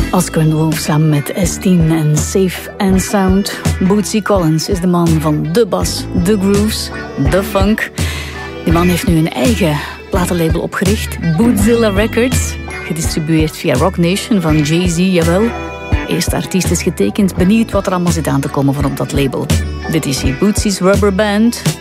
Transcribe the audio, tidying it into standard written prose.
Oscar Wolf samen met S10 en Safe and Sound. Bootsy Collins is de man van de bass, de grooves, de funk. Die man heeft nu een eigen platenlabel opgericht, Bootzilla Records. Gedistribueerd via Rock Nation van Jay-Z, jawel. Eerste artiest is getekend, benieuwd wat er allemaal zit aan te komen van op dat label. Dit is hier Bootsy's Rubber Band.